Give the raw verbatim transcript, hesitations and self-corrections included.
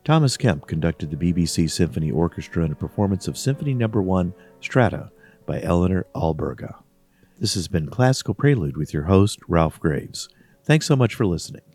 Thomas Kemp conducted the B B C Symphony Orchestra in a performance of Symphony Number one, Strata, by Eleanor Alberga. This has been Classical Prelude with your host, Ralph Graves. Thanks so much for listening.